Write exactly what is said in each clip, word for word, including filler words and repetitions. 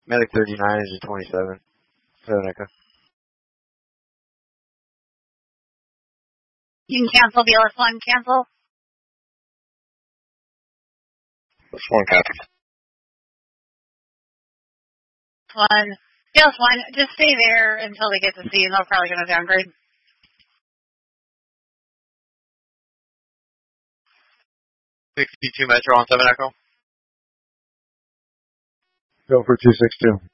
Medic thirty-nine, engine twenty-seven. seven Echo. You can cancel B L S one, cancel. B L S one, copy. One. B L S one, just stay there until they get to C, and they're probably going to downgrade. sixty-two Metro on seven Echo. Go for two six two.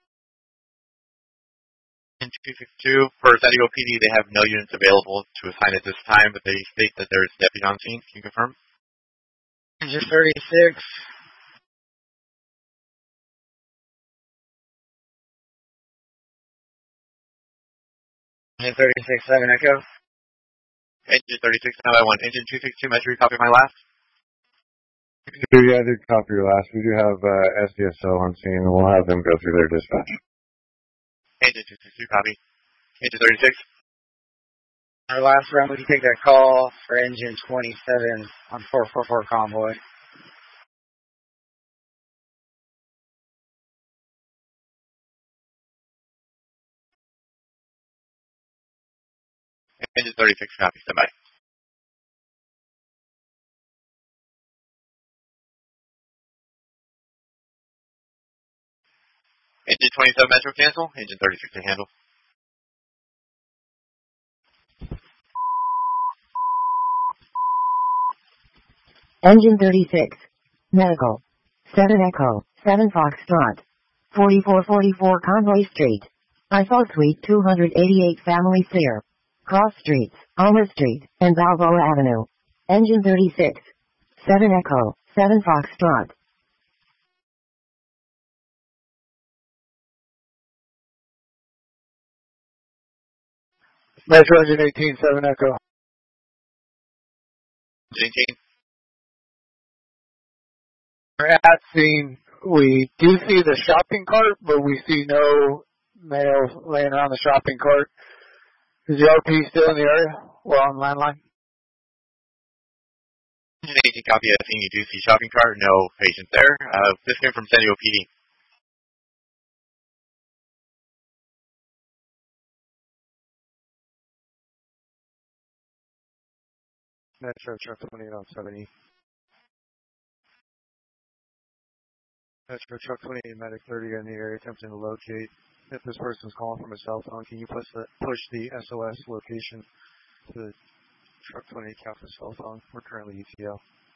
In two six two, for San Diego P D, they have no units available to assign at this time, but they state that there is a deputy on scene. Can you confirm? Engine thirty-six. Engine thirty-six, seven Echo. Engine thirty-six, now I want engine two six two Metro, copy my last. Yeah, I did copy your last. We do have uh, S D S O on scene, and we'll have them go through their dispatch. Engine two six two, copy. Engine thirty-six. Our last round, we can take that call for engine twenty-seven on four four four convoy. Engine thirty-six, copy. Stand by. Engine twenty-seven Metro, cancel. Engine thirty-six to handle. Engine thirty-six. Medical. seven Echo. seven Foxtrot. forty-four forty-four Convoy Street. I S O Suite two eighty-eight Family Clear. Cross Streets, Alma Street, and Balboa Avenue. Engine thirty-six. seven Echo. seven Foxtrot. Metro engine eighteen, seven Echo. eighteen. We're at scene. We do see the shopping cart, but we see no male laying around the shopping cart. Is the R P still in the area? Well, on landline? Engine eighteen, copy. I think you do see shopping cart. No patients there. Uh, this came from San Diego P D. Metro truck twenty-eight on seventy. Metro truck twenty-eight, medic thirty in the area, attempting to locate. If this person's calling from a cell phone, can you push the, push the S O S location to the truck twenty-eight Alpha cell phone? We're currently E T L.